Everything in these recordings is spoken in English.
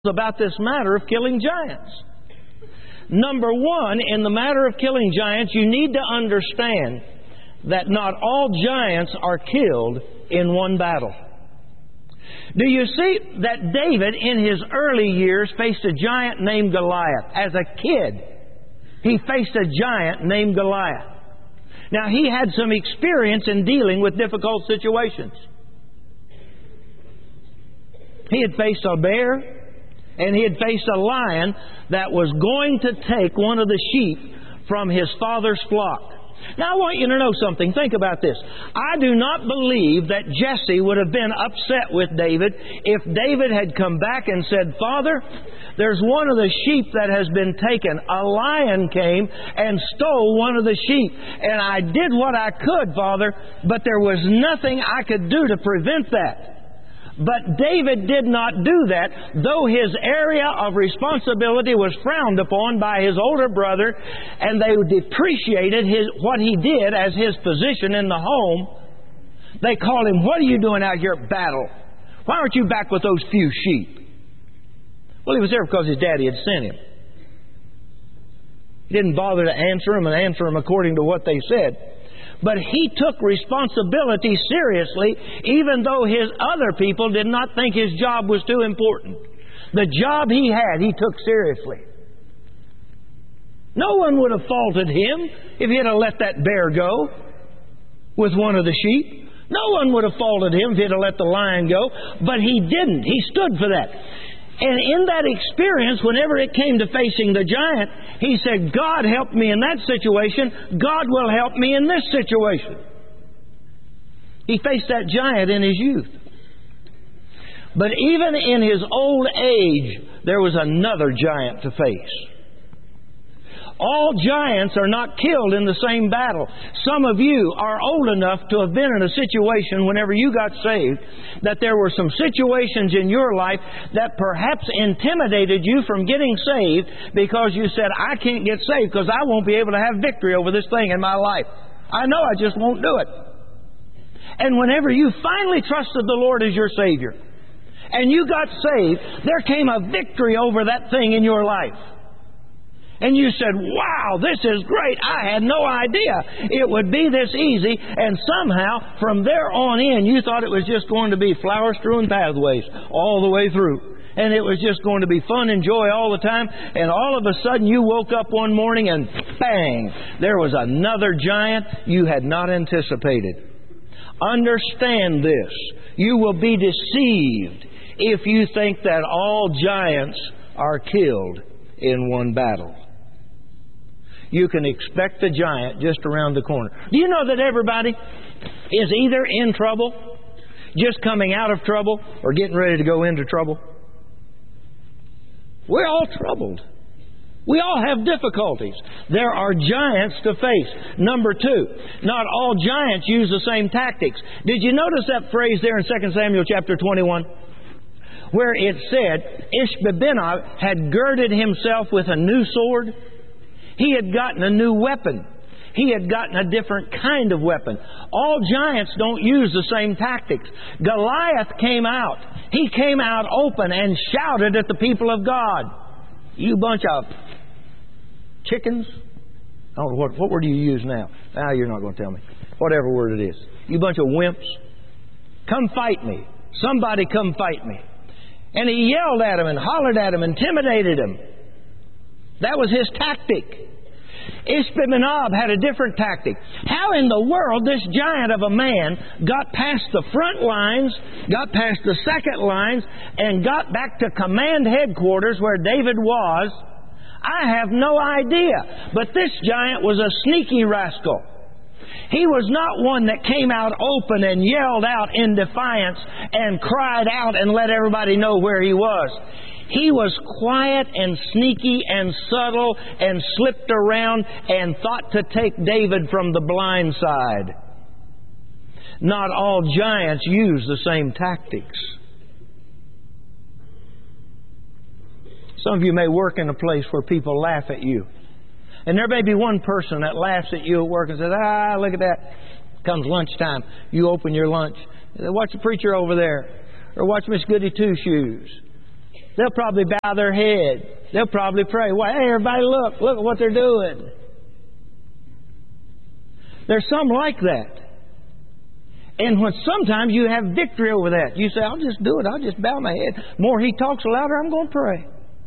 about this matter of killing giants. Number one, in the matter of killing giants, you need to understand that not all giants are killed in one battle. Do you see that David, in his early years, faced a giant named Goliath? As a kid, he faced a giant named Goliath. Now, he had some experience in dealing with difficult situations. He had faced a bear, and he had faced a lion that was going to take one of the sheep from his father's flock. Now, I want you to know something. Think about this. I do not believe that Jesse would have been upset with David if David had come back and said, "Father, there's one of the sheep that has been taken. A lion came and stole one of the sheep. And I did what I could, Father, but there was nothing I could do to prevent that." But David did not do that, though his area of responsibility was frowned upon by his older brother, and they depreciated what he did as his position in the home. They called him, "What are you doing out here at battle? Why aren't you back with those few sheep?" Well, he was there because his daddy had sent him. He didn't bother to answer them according to what they said. But he took responsibility seriously, even though his other people did not think his job was too important. The job he had, he took seriously. No one would have faulted him if he had let that bear go with one of the sheep. No one would have faulted him if he had let the lion go. But he didn't. He stood for that. And in that experience, whenever it came to facing the giant, he said, "God helped me in that situation. God will help me in this situation." He faced that giant in his youth. But even in his old age, there was another giant to face. All giants are not killed in the same battle. Some of you are old enough to have been in a situation whenever you got saved that there were some situations in your life that perhaps intimidated you from getting saved because you said, "I can't get saved because I won't be able to have victory over this thing in my life. I know I just won't do it." And whenever you finally trusted the Lord as your Savior and you got saved, there came a victory over that thing in your life. And you said, "Wow, this is great. I had no idea it would be this easy." And somehow, from there on in, you thought it was just going to be flower-strewn pathways all the way through. And it was just going to be fun and joy all the time. And all of a sudden, you woke up one morning and bang, there was another giant you had not anticipated. Understand this. You will be deceived if you think that all giants are killed in one battle. You can expect the giant just around the corner. Do you know that everybody is either in trouble, just coming out of trouble, or getting ready to go into trouble? We're all troubled. We all have difficulties. There are giants to face. Number two, not all giants use the same tactics. Did you notice that phrase there in 2 Samuel chapter 21? Where it said, Ishbi-benob had girded himself with a new sword. He had gotten a new weapon. He had gotten a different kind of weapon. All giants don't use the same tactics. Goliath came out. He came out open and shouted at the people of God. "You bunch of chickens." Oh, what word do you use now? Ah, you're not going to tell me. Whatever word it is. "You bunch of wimps. Come fight me. Somebody come fight me." And he yelled at him and hollered at him, intimidated him. That was his tactic. Ishbi-benob had a different tactic. How in the world this giant of a man got past the front lines, got past the second lines, and got back to command headquarters where David was, I have no idea. But this giant was a sneaky rascal. He was not one that came out open and yelled out in defiance and cried out and let everybody know where he was. He was quiet and sneaky and subtle and slipped around and thought to take David from the blind side. Not all giants use the same tactics. Some of you may work in a place where people laugh at you. And there may be one person that laughs at you at work and says, "Ah, look at that." Comes lunchtime, you open your lunch. Watch the preacher over there. Or watch Miss Goody Two Shoes. They'll probably bow their head. They'll probably pray. Well, hey, everybody, look at what they're doing. There's some like that. And when sometimes you have victory over that, you say, I'll just do it. I'll just bow my head. The more he talks, the louder I'm going to pray.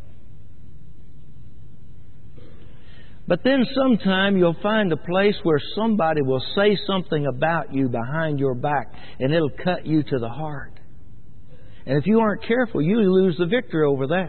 But then sometime you'll find a place where somebody will say something about you behind your back, and it'll cut you to the heart. And if you aren't careful, you lose the victory over that.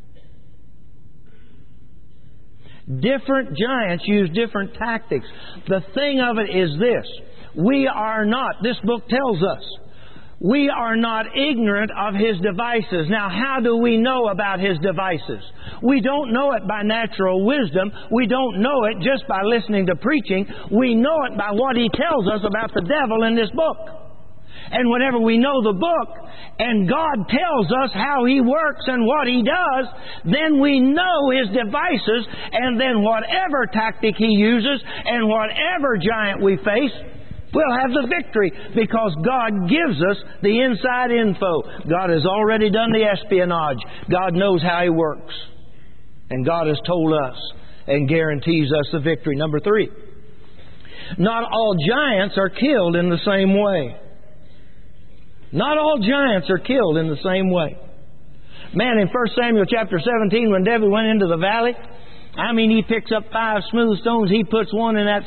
Different giants use different tactics. The thing of it is this. This book tells us, we are not ignorant of his devices. Now, how do we know about his devices? We don't know it by natural wisdom. We don't know it just by listening to preaching. We know it by what he tells us about the devil in this book. And whenever we know the book and God tells us how he works and what he does, then we know his devices, and then whatever tactic he uses and whatever giant we face, we'll have the victory because God gives us the inside info. God has already done the espionage. God knows how he works. And God has told us and guarantees us the victory. Number 3, not all giants are killed in the same way. Not all giants are killed in the same way. Man, in 1 Samuel chapter 17, when David went into the valley, he picks up 5 smooth stones. He puts one in that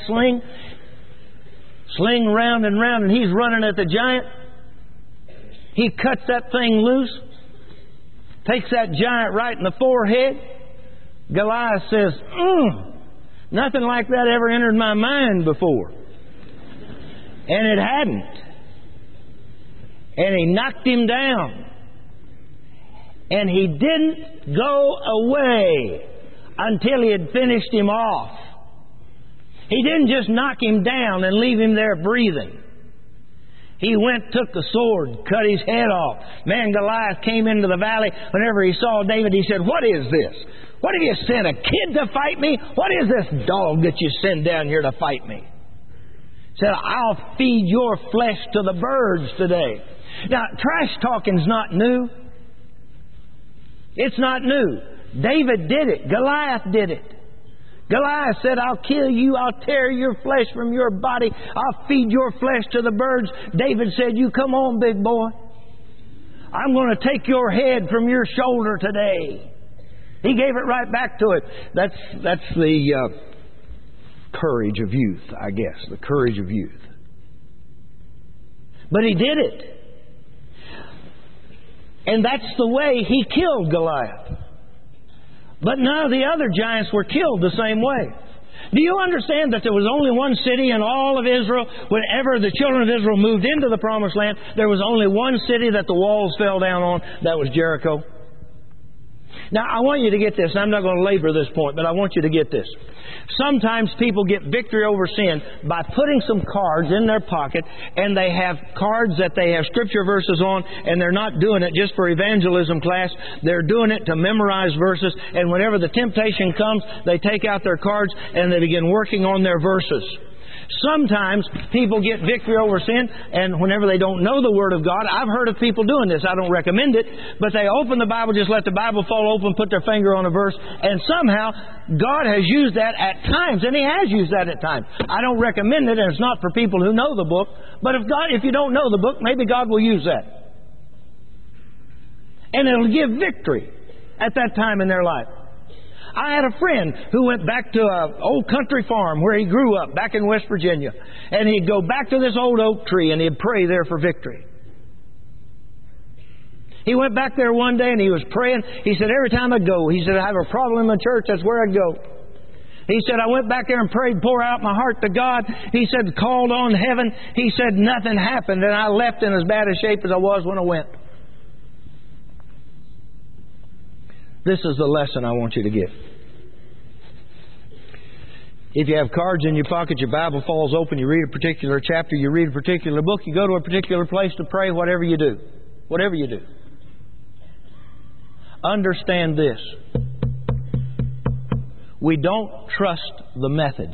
sling round and round, and he's running at the giant. He cuts that thing loose, takes that giant right in the forehead. Goliath says, nothing like that ever entered my mind before. And it hadn't. And he knocked him down. And he didn't go away until he had finished him off. He didn't just knock him down and leave him there breathing. He went, took the sword, cut his head off. Man, Goliath came into the valley. Whenever he saw David, he said, "What is this? What have you sent, a kid to fight me? What is this dog that you send down here to fight me?" He said, "I'll feed your flesh to the birds today." Now, trash talking's not new. It's not new. David did it. Goliath did it. Goliath said, "I'll kill you. I'll tear your flesh from your body. I'll feed your flesh to the birds." David said, "You come on, big boy. I'm going to take your head from your shoulder today." He gave it right back to it. That's the courage of youth, I guess. The courage of youth. But he did it. And that's the way he killed Goliath. But none of the other giants were killed the same way. Do you understand that there was only one city in all of Israel? Whenever the children of Israel moved into the Promised Land, there was only one city that the walls fell down on. That was Jericho. Now, I want you to get this. And I'm not going to labor this point, but I want you to get this. Sometimes people get victory over sin by putting some cards in their pocket, and they have cards that they have scripture verses on, and they're not doing it just for evangelism class. They're doing it to memorize verses, and whenever the temptation comes, they take out their cards and they begin working on their verses. Sometimes people get victory over sin, and whenever they don't know the Word of God, I've heard of people doing this. I don't recommend it, but they open the Bible, just let the Bible fall open, put their finger on a verse, and somehow God has used that at times, and He has used that at times. I don't recommend it, and it's not for people who know the book, but if you don't know the book, maybe God will use that. And it'll give victory at that time in their life. I had a friend who went back to an old country farm where he grew up back in West Virginia. And he'd go back to this old oak tree and he'd pray there for victory. He went back there one day and he was praying. He said, every time I go, he said, I have a problem in the church, that's where I go. He said, I went back there and prayed, pour out my heart to God. He said, called on heaven. He said, nothing happened, and I left in as bad a shape as I was when I went. This is the lesson I want you to get. If you have cards in your pocket, your Bible falls open, you read a particular chapter, you read a particular book, you go to a particular place to pray, whatever you do. Whatever you do. Understand this. We don't trust the method.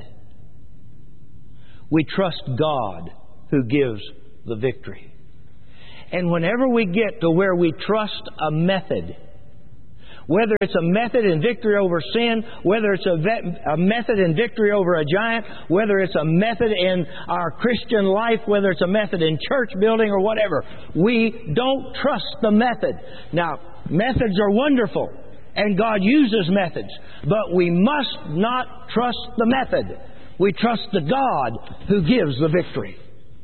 We trust God who gives the victory. And whenever we get to where we trust a method, Whether it's a method in victory over sin, whether it's a method in victory over a giant, whether it's a method in our Christian life, whether it's a method in church building or whatever, we don't trust the method. Now, methods are wonderful, and God uses methods, but we must not trust the method. We trust the God who gives the victory.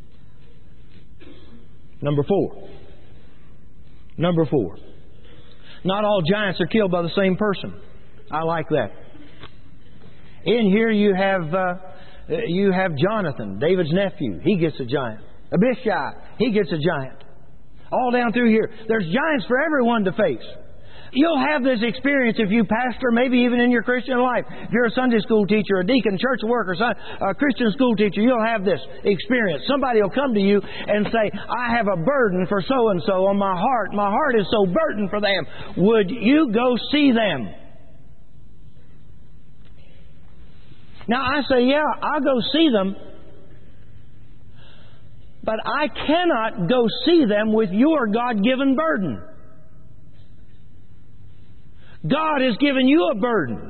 Number 4. Not all giants are killed by the same person. I like that. In here you have Jonathan, David's nephew. He gets a giant. Abishai, he gets a giant. All down through here. There's giants for everyone to face. You'll have this experience if you pastor, maybe even in your Christian life. If you're a Sunday school teacher, a deacon, church worker, a Christian school teacher, you'll have this experience. Somebody will come to you and say, I have a burden for so-and-so on my heart. My heart is so burdened for them. Would you go see them? Now I say, yeah, I'll go see them. But I cannot go see them with your God-given burden. God has given you a burden.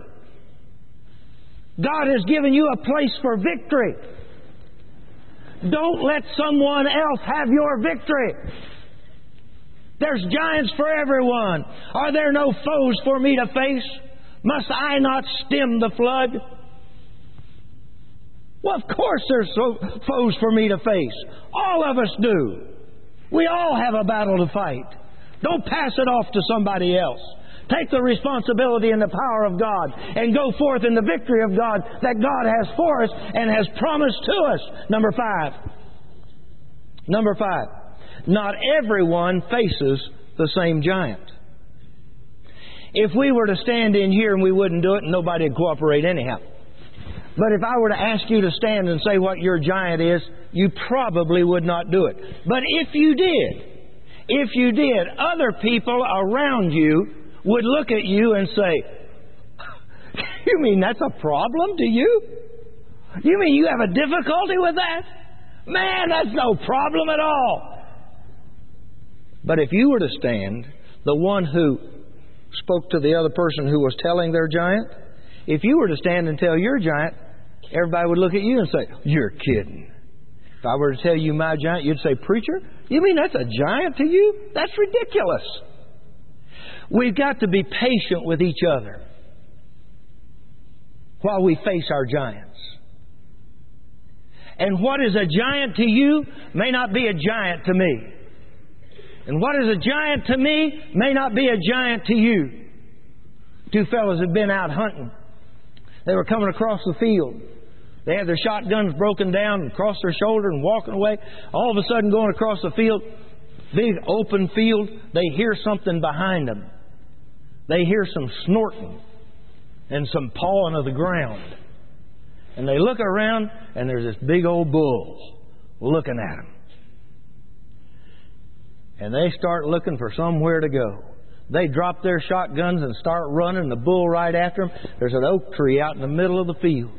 God has given you a place for victory. Don't let someone else have your victory. There's giants for everyone. Are there no foes for me to face? Must I not stem the flood? Well, of course there's foes for me to face. All of us do. We all have a battle to fight. Don't pass it off to somebody else. Take the responsibility and the power of God and go forth in the victory of God that God has for us and has promised to us. Number 5. Not everyone faces the same giant. If we were to stand in here and we wouldn't do it, nobody would cooperate anyhow. But if I were to ask you to stand and say what your giant is, you probably would not do it. But if you did, other people around you would look at you and say, you mean that's a problem to you? You mean you have a difficulty with that? Man, that's no problem at all. But if you were to stand, the one who spoke to the other person who was telling their giant, if you were to stand and tell your giant, everybody would look at you and say, you're kidding. If I were to tell you my giant, you'd say, preacher, you mean that's a giant to you? That's ridiculous. We've got to be patient with each other while we face our giants. And what is a giant to you may not be a giant to me. And what is a giant to me may not be a giant to you. 2 fellows had been out hunting. They were coming across the field. They had their shotguns broken down and across their shoulder and walking away. All of a sudden going across the field, big open field, they hear something behind them. They hear some snorting and some pawing of the ground. And they look around and there's this big old bull looking at them. And they start looking for somewhere to go. They drop their shotguns and start running, the bull right after them. There's an oak tree out in the middle of the field.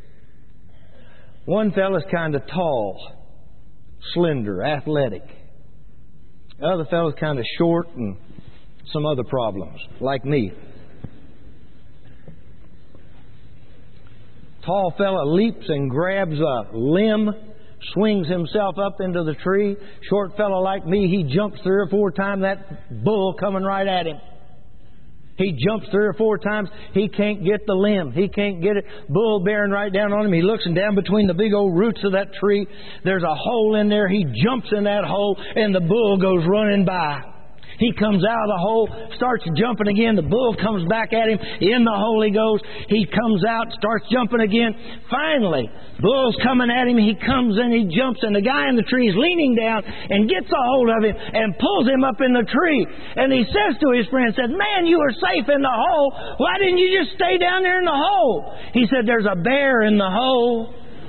One fella's kind of tall, slender, athletic. The other fella's kind of short and some other problems, like me. Tall fella leaps and grabs a limb, swings himself up into the tree. Short fella like me, he jumps 3 or 4 times, that bull coming right at him. He jumps 3 or 4 times. He can't get the limb. He can't get it. Bull bearing right down on him. He looks and down between the big old roots of that tree. There's a hole in there. He jumps in that hole and the bull goes running by. He comes out of the hole, starts jumping again. The bull comes back at him. In the hole he goes. He comes out, starts jumping again. Finally, bull's coming at him. He comes in, he jumps, and the guy in the tree is leaning down and gets a hold of him and pulls him up in the tree. And he says to his friend, said, man, you were safe in the hole. Why didn't you just stay down there in the hole? He said, there's a bear in the hole.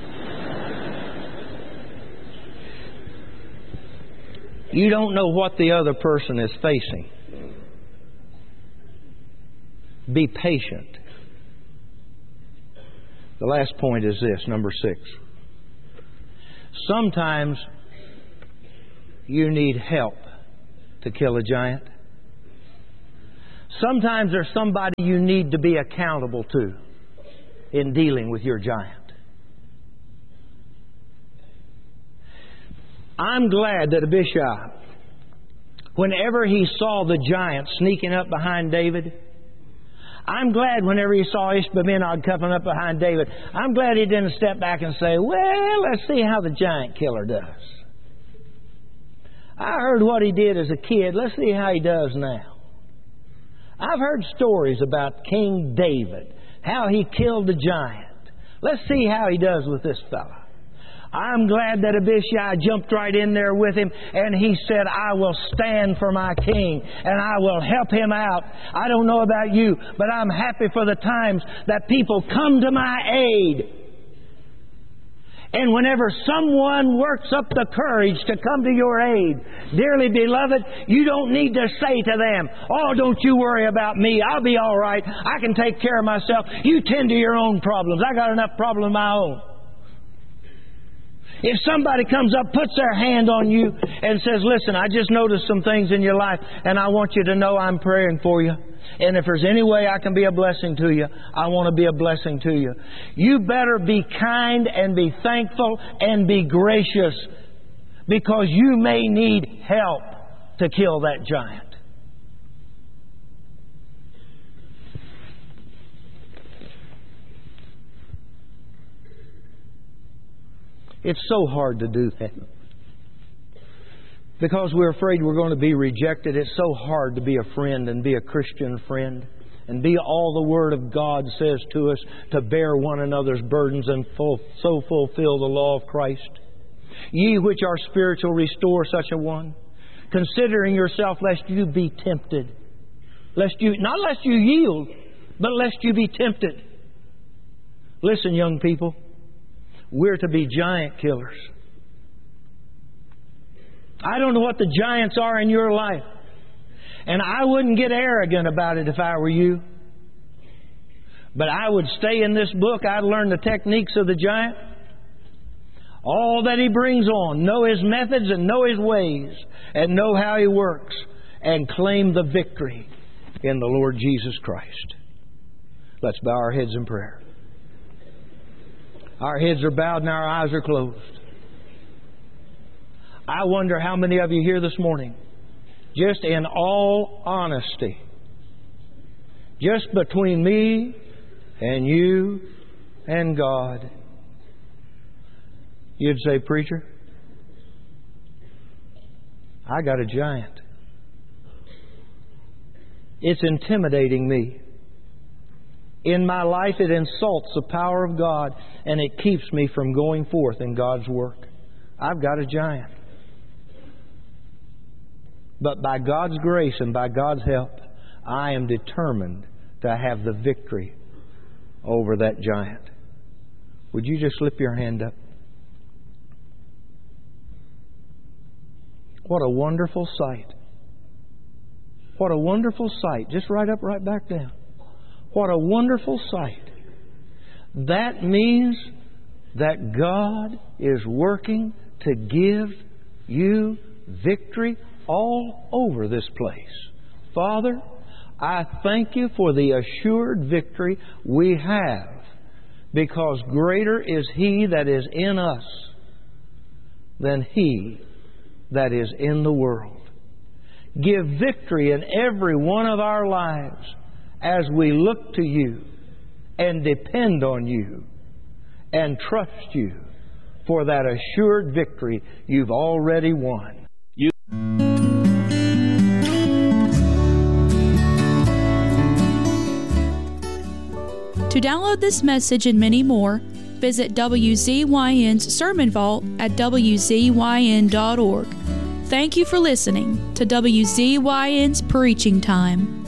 You don't know what the other person is facing. Be patient. The last point is this, number 6. Sometimes you need help to kill a giant. Sometimes there's somebody you need to be accountable to in dealing with your giant. I'm glad that Abishai, whenever he saw the giant sneaking up behind David, I'm glad whenever he saw Ishbosheth coming up behind David, I'm glad he didn't step back and say, well, let's see how the giant killer does. I heard what he did as a kid. Let's see how he does now. I've heard stories about King David, how he killed the giant. Let's see how he does with this fella. I'm glad that Abishai jumped right in there with him and he said, I will stand for my king and I will help him out. I don't know about you, but I'm happy for the times that people come to my aid. And whenever someone works up the courage to come to your aid, dearly beloved, you don't need to say to them, oh, don't you worry about me. I'll be all right. I can take care of myself. You tend to your own problems. I got enough problems of my own. If somebody comes up, puts their hand on you and says, listen, I just noticed some things in your life and I want you to know I'm praying for you. And if there's any way I can be a blessing to you, I want to be a blessing to you. You better be kind and be thankful and be gracious, because you may need help to kill that giant. It's so hard to do that, because we're afraid we're going to be rejected. It's so hard to be a friend and be a Christian friend and be all the Word of God says to us, to bear one another's burdens and so fulfill the law of Christ. Ye which are spiritual, restore such a one, considering yourself lest you be tempted. Not lest you yield, but lest you be tempted. Listen, young people. We're to be giant killers. I don't know what the giants are in your life, and I wouldn't get arrogant about it if I were you. But I would stay in this book. I'd learn the techniques of the giant, all that he brings on, know his methods and know his ways, and know how he works, and claim the victory in the Lord Jesus Christ. Let's bow our heads in prayer. Our heads are bowed and our eyes are closed. I wonder how many of you here this morning, just in all honesty, just between me and you and God, you'd say, preacher, I got a giant. It's intimidating me. In my life, it insults the power of God, and it keeps me from going forth in God's work. I've got a giant. But by God's grace and by God's help, I am determined to have the victory over that giant. Would you just slip your hand up? What a wonderful sight. What a wonderful sight. Just right up, right back down. What a wonderful sight. That means that God is working to give you victory all over this place. Father, I thank you for the assured victory we have, because greater is He that is in us than he that is in the world. Give victory in every one of our lives as we look to you and depend on you and trust you for that assured victory you've already won. To download this message and many more, visit WZYN's Sermon Vault at WZYN.org. Thank you for listening to WZYN's Preaching Time.